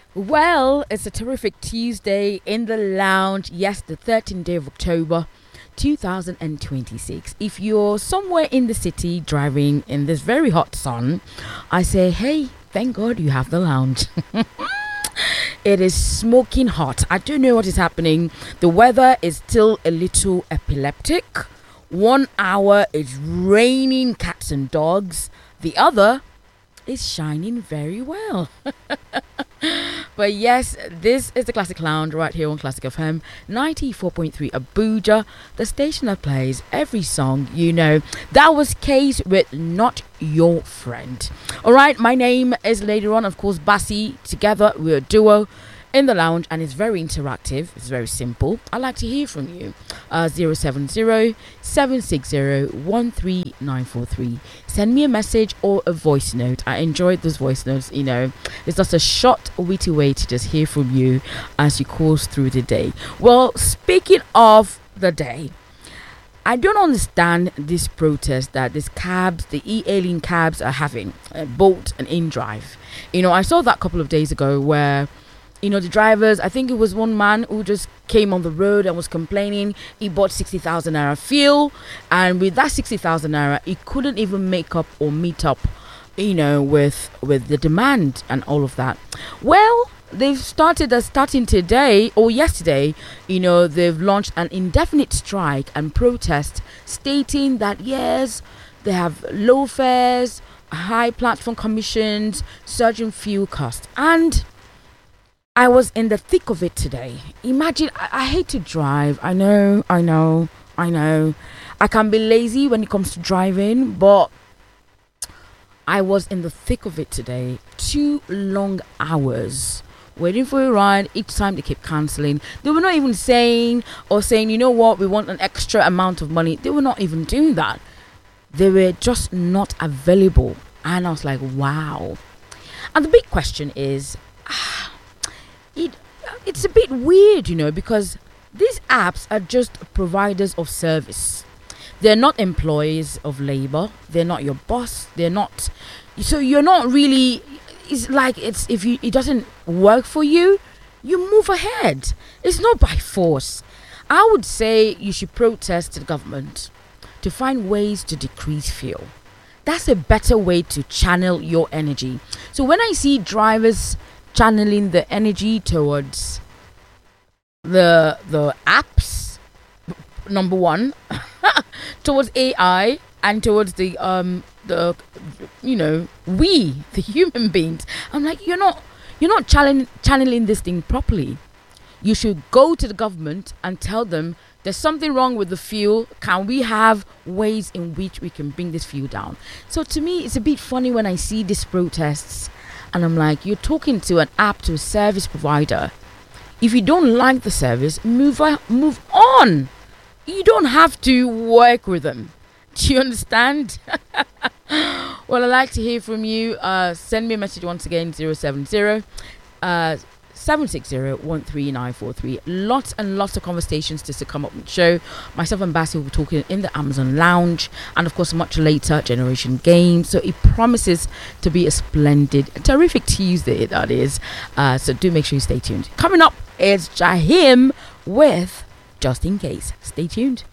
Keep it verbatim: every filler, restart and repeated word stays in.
Well, it's a terrific Tuesday in the lounge. Yes, the thirteenth day of October, two thousand twenty-six. If you're somewhere in the city driving in this very hot sun, I say, hey, thank God you have the lounge. It is smoking hot. I don't know what is happening. The weather is still a little epileptic. One hour it's raining cats and dogs. The other is shining very well. But yes, this is the Classic Lounge right here on Classic F M ninety-four point three Abuja, the station that plays every song you know. That was Case with Not Your Friend. Alright, my name is Lady Ron, of course, Bassi. Together we're a duo in the lounge, and it's very interactive. It's very simple. I'd like to hear from you. uh, zero seven zero, seven six zero, one three nine four three. Send me a message or a voice note. I enjoyed those voice notes. You know, it's just a short, witty way to just hear from you as you course through the day. Well, speaking of the day, I don't understand this protest that these cabs, the e-hailing cabs are having, uh, Bolt and InDrive. You know, I saw that a couple of days ago where, you know, the drivers, I think it was one man who just came on the road and was complaining. He bought sixty thousand naira fuel, and with that sixty thousand naira, he couldn't even make up or meet up, you know, with with the demand and all of that. Well, they've started, uh, starting today or yesterday, you know, they've launched an indefinite strike and protest stating that, yes, they have low fares, high platform commissions, surging fuel costs. And I was in the thick of it today. Imagine, I, I hate to drive. I know, I know, I know. I can be lazy when it comes to driving, but I was in the thick of it today. Two long hours waiting for a ride. Each time they kept cancelling. They were not even saying or saying, you know what, we want an extra amount of money. They were not even doing that. They were just not available. And I was like, wow. And the big question is, ah, It it's a bit weird, you know, because these apps are just providers of service. They're not employees of labor. They're not your boss. They're not. So you're not really. It's like it's if you it doesn't work for you, you move ahead. It's not by force. I would say you should protest the government to find ways to decrease fuel. That's a better way to channel your energy. So when I see drivers channeling the energy towards the the apps, number one, towards A I, and towards the um the you know we the human beings. I'm like, you're not you're not channeling channeling this thing properly. You should go to the government and tell them there's something wrong with the fuel. Can we have ways in which we can bring this fuel down? So to me, it's a bit funny when I see these protests. And I'm like, you're talking to an app, to a service provider. If you don't like the service, move on, move on. You don't have to work with them. Do you understand? Well, I'd like to hear from you. Uh, send me a message once again, zero seven zero, uh, seven six zero, one three nine four three. Lots and lots of conversations just to come up with the show. Myself and Bassi will be talking in the Amazon Lounge, and of course much later Generation Game. So it promises to be a splendid, terrific Tuesday, that is. Uh, so do make sure you stay tuned. Coming up is Jahim with Just In Case. Stay tuned.